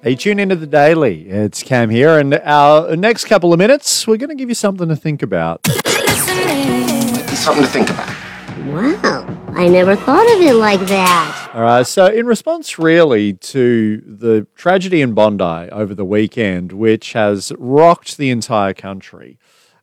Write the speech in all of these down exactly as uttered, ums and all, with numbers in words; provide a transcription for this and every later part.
Hey, tune into the Daily. It's Cam here, and our next couple of minutes, we're going to give you something to think about. Something to think about. Wow, I never thought of it like that. All right, so in response really to the tragedy in Bondi over the weekend, which has rocked the entire country,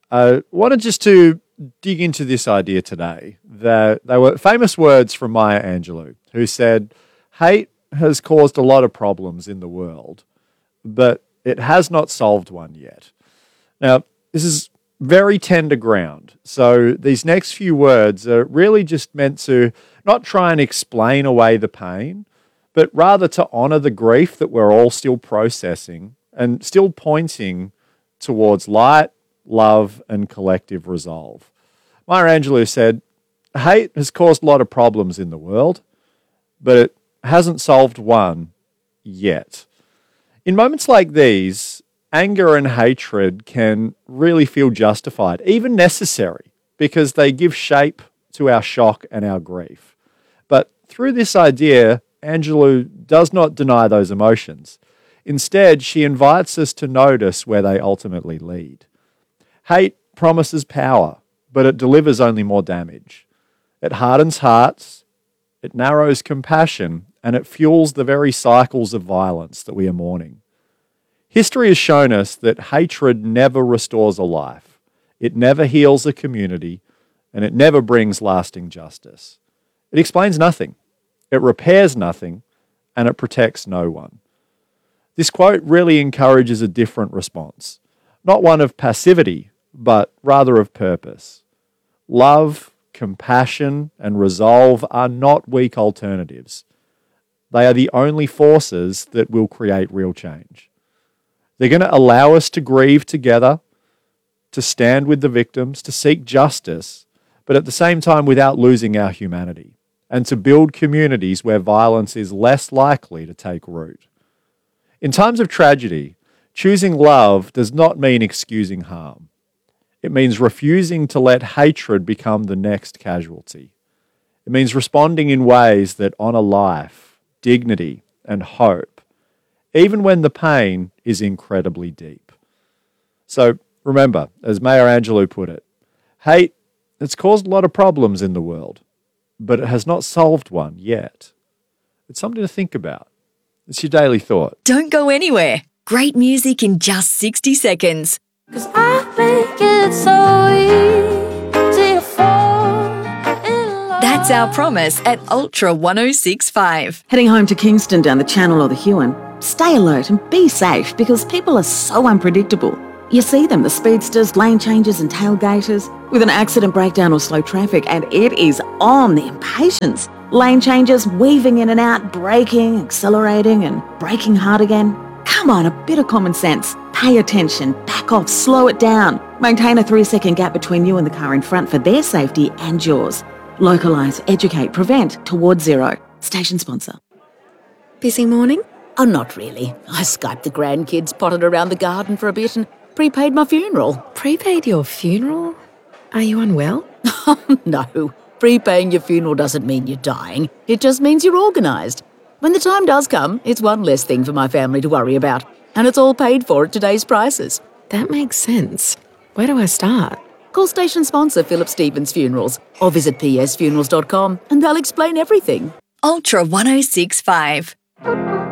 I wanted just to dig into this idea today. That they were famous words from Maya Angelou, who said, hate has caused a lot of problems in the world, but it has not solved one yet. Now, this is very tender ground. So these next few words are really just meant to not try and explain away the pain, but rather to honour the grief that we're all still processing and still pointing towards light, love, and collective resolve. Maya Angelou said, hate has caused a lot of problems in the world, but it hasn't solved one yet. In moments like these, anger and hatred can really feel justified, even necessary, because they give shape to our shock and our grief. But through this idea, Angelou does not deny those emotions. Instead, she invites us to notice where they ultimately lead. Hate promises power, but it delivers only more damage. It hardens hearts, it narrows compassion, and it fuels the very cycles of violence that we are mourning. History has shown us that hatred never restores a life, it never heals a community, and it never brings lasting justice. It explains nothing, it repairs nothing, and it protects no one. This quote really encourages a different response, not one of passivity, but rather of purpose. Love, compassion, and resolve are not weak alternatives. They are the only forces that will create real change. They're going to allow us to grieve together, to stand with the victims, to seek justice, but at the same time without losing our humanity, and to build communities where violence is less likely to take root. In times of tragedy, choosing love does not mean excusing harm. It means refusing to let hatred become the next casualty. It means responding in ways that honour life, dignity, and hope, even when the pain is incredibly deep. So remember, as Maya Angelou put it, hate has caused a lot of problems in the world, but it has not solved one yet. It's something to think about. It's your daily thought. Don't go anywhere. Great music in just sixty seconds. 'Cause I make it so easy to fall in love. That's our promise at Ultra one oh six point five. Heading home to Kingston down the Channel or the Huon, stay alert and be safe because people are so unpredictable. You see them, the speedsters, lane changers and tailgaters, with an accident, breakdown or slow traffic, and it is on, the impatience. Lane changers weaving in and out, braking, accelerating and braking hard again. Come on, a bit of common sense. Pay attention, back off, slow it down. Maintain a three-second gap between you and the car in front for their safety and yours. Localise, educate, prevent, towards zero. Station sponsor. Busy morning? Oh, not really. I Skyped the grandkids, potted around the garden for a bit and prepaid my funeral. Prepaid your funeral? Are you unwell? No, prepaying your funeral doesn't mean you're dying. It just means you're organised. When the time does come, it's one less thing for my family to worry about. And it's all paid for at today's prices. That makes sense. Where do I start? Call station sponsor Philip Stevens Funerals or visit p s funerals dot com and they'll explain everything. Ultra one oh six point five.